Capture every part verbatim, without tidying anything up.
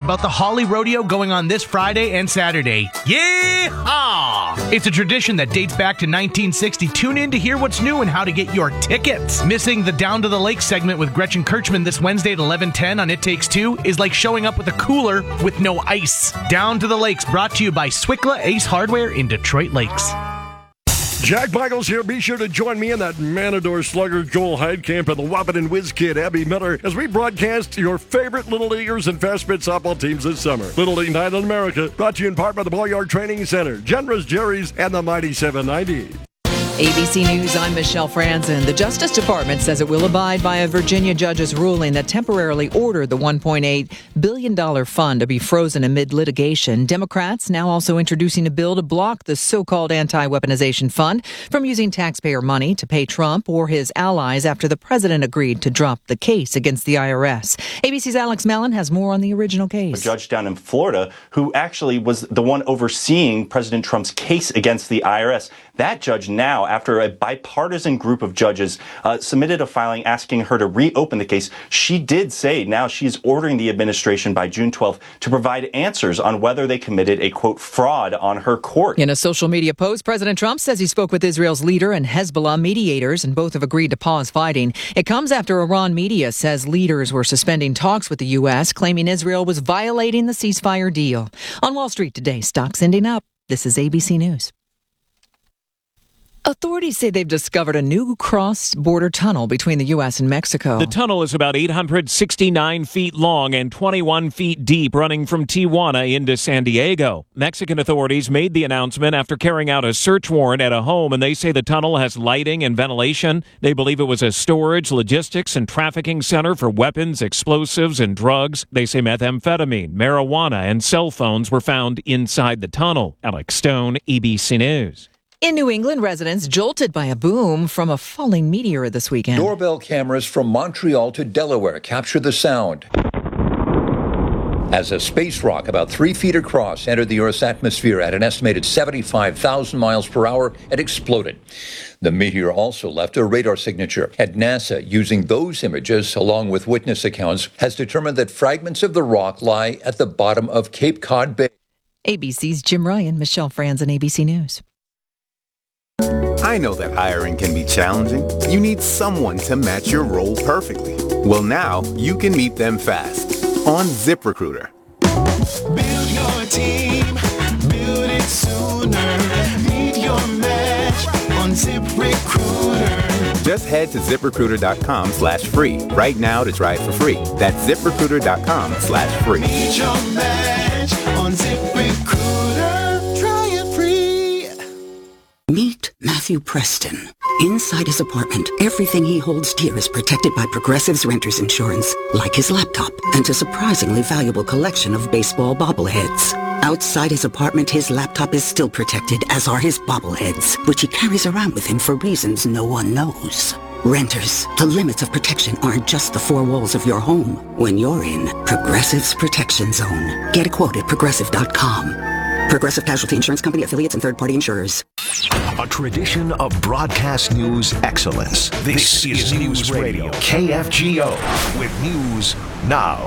about the Holly Rodeo going on this Friday and Saturday. Yeehaw! It's a tradition that dates back to nineteen sixty. Tune in to hear what's new and how to get your tickets. Missing the Down to the Lake segment with Gretchen Kirchman this Wednesday at eleven ten on It Takes Two is like showing up with a cooler with no ice. Down to the Lakes, brought to you by Swickla Ace Hardware in Detroit Lakes. Jack Michaels here. Be sure to join me in that Matador Slugger Joel Heidkamp and the Wahpeton Whiz Kid Abby Miller as we broadcast your favorite Little Leaguers and Fast Spit softball teams this summer. Little League Night in America, brought to you in part by the Ball Training Center, Generous Jerry's, and the Mighty seven ninety. A B C News, I'm Michelle Franzen. The Justice Department says it will abide by a Virginia judge's ruling that temporarily ordered the one point eight billion dollars fund to be frozen amid litigation. Democrats now also introducing a bill to block the so-called anti-weaponization fund from using taxpayer money to pay Trump or his allies after the president agreed to drop the case against the I R S. A B C's Alex Mellon has more on the original case. A judge down in Florida who actually was the one overseeing President Trump's case against the I R S. That judge now, after a bipartisan group of judges uh, submitted a filing asking her to reopen the case, she did say now she's ordering the administration by June twelfth to provide answers on whether they committed a, quote, fraud on her court. In a social media post, President Trump says he spoke with Israel's leader and Hezbollah mediators, and both have agreed to pause fighting. It comes after Iran media says leaders were suspending talks with the U S, claiming Israel was violating the ceasefire deal. On Wall Street today, stocks ending up. This is A B C News. Authorities say they've discovered a new cross-border tunnel between the U S and Mexico. The tunnel is about eight hundred sixty-nine feet long and twenty-one feet deep, running from Tijuana into San Diego. Mexican authorities made the announcement after carrying out a search warrant at a home, and they say the tunnel has lighting and ventilation. They believe it was a storage, logistics, and trafficking center for weapons, explosives, and drugs. They say methamphetamine, marijuana, and cell phones were found inside the tunnel. Alex Stone, A B C News. In New England, residents jolted by a boom from a falling meteor this weekend. Doorbell cameras from Montreal to Delaware capture the sound as a space rock about three feet across entered the Earth's atmosphere at an estimated seventy-five thousand miles per hour and exploded. The meteor also left a radar signature, and NASA, using those images along with witness accounts, has determined that fragments of the rock lie at the bottom of Cape Cod Bay. A B C's Jim Ryan, Michelle Franzen, A B C News. I know that hiring can be challenging. You need someone to match your role perfectly. Well, now you can meet them fast on ZipRecruiter. Build your team, build it sooner. Meet your match on ZipRecruiter. Just head to ZipRecruiter.com slash free right now to try it for free. That's ZipRecruiter.com slash free. Meet your match on ZipRecruiter. Try it free. Meet Matthew Preston. Inside his apartment, everything he holds dear is protected by Progressive's renter's insurance, like his laptop and a surprisingly valuable collection of baseball bobbleheads. Outside his apartment, his laptop is still protected, as are his bobbleheads, which he carries around with him for reasons no one knows. Renters, the limits of protection aren't just the four walls of your home. When you're in Progressive's Protection Zone. Get a quote at Progressive dot com. Progressive Casualty Insurance Company, affiliates, and third-party insurers. A tradition of broadcast news excellence. This, this is, is News Radio, K F G O, with news now.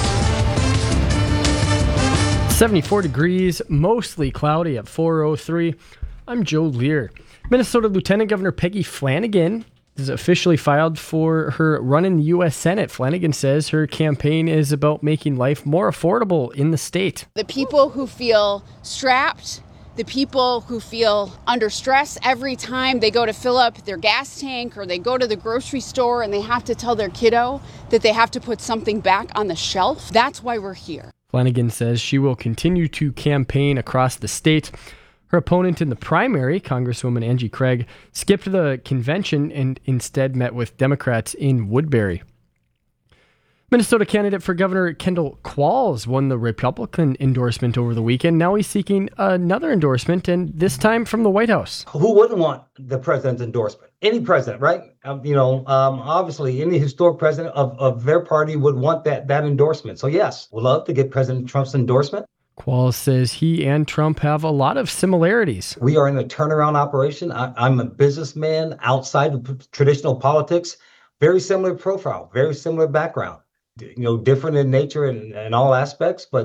seventy-four degrees, mostly cloudy at four oh three. I'm Joe Lear. Minnesota Lieutenant Governor Peggy Flanagan is officially filed for her run in the U S Senate. Flanagan says her campaign is about making life more affordable in the state. The people who feel strapped, the people who feel under stress every time they go to fill up their gas tank or they go to the grocery store and they have to tell their kiddo that they have to put something back on the shelf. That's why we're here. Flanagan says she will continue to campaign across the state. Her opponent in the primary, Congresswoman Angie Craig, skipped the convention and instead met with Democrats in Woodbury. Minnesota candidate for governor Kendall Qualls won the Republican endorsement over the weekend. Now he's seeking another endorsement, and this time from the White House. Who wouldn't want the president's endorsement? Any president, right? Um, you know, um, obviously, any historic president of, of their party would want that that endorsement. So yes, we'd love to get President Trump's endorsement. Qualls says he and Trump have a lot of similarities. We are in a turnaround operation. I, I'm a businessman outside of traditional politics. Very similar profile, very similar background. You know, different in nature and, and all aspects, but